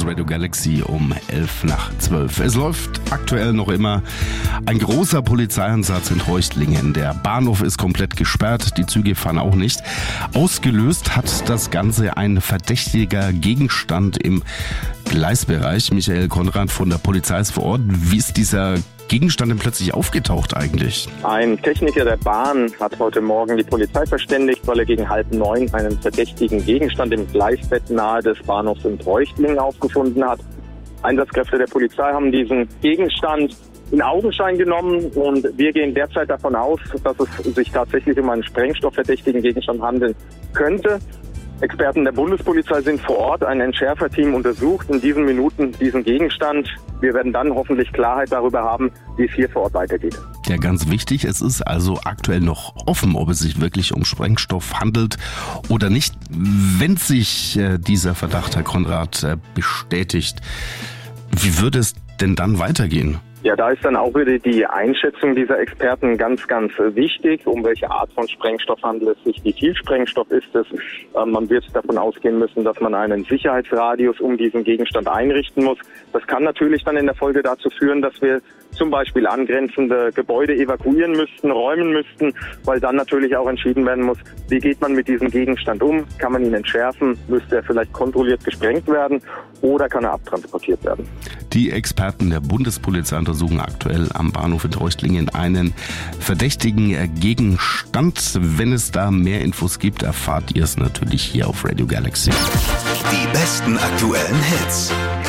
Radio Galaxy um 11:11. Es läuft aktuell noch immer ein großer Polizeieinsatz in Treuchtlingen. Der Bahnhof ist komplett gesperrt, die Züge fahren auch nicht. Ausgelöst hat das Ganze ein verdächtiger Gegenstand im Gleisbereich. Michael Konrad von der Polizei ist vor Ort. Wie ist dieser Gegenstand denn plötzlich aufgetaucht eigentlich? Ein Techniker der Bahn hat heute Morgen die Polizei verständigt, weil er gegen 8:30 einen verdächtigen Gegenstand im Gleisbett nahe des Bahnhofs in Treuchtlingen aufgefunden hat. Einsatzkräfte der Polizei haben diesen Gegenstand in Augenschein genommen und wir gehen derzeit davon aus, dass es sich tatsächlich um einen sprengstoffverdächtigen Gegenstand handeln könnte. Experten der Bundespolizei sind vor Ort, ein Entschärferteam untersucht in diesen Minuten diesen Gegenstand. Wir werden dann hoffentlich Klarheit darüber haben, wie es hier vor Ort weitergeht. Ja, ganz wichtig, es ist also aktuell noch offen, ob es sich wirklich um Sprengstoff handelt oder nicht. Wenn sich dieser Verdacht, Herr Konrad, bestätigt, wie würde es denn dann weitergehen? Ja, da ist dann auch wieder die Einschätzung dieser Experten ganz wichtig. Um welche Art von Sprengstoff handelt es sich? Wie viel Sprengstoff ist es? Man wird davon ausgehen müssen, dass man einen Sicherheitsradius um diesen Gegenstand einrichten muss. Das kann natürlich dann in der Folge dazu führen, dass wir zum Beispiel angrenzende Gebäude evakuieren müssten, räumen müssten, weil dann natürlich auch entschieden werden muss, wie geht man mit diesem Gegenstand um? Kann man ihn entschärfen? Müsste er vielleicht kontrolliert gesprengt werden oder kann er abtransportiert werden? Die Experten der Bundespolizei untersuchen aktuell am Bahnhof in Treuchtlingen einen verdächtigen Gegenstand. Wenn es da mehr Infos gibt, erfahrt ihr es natürlich hier auf Radio Galaxy. Die besten aktuellen Hits.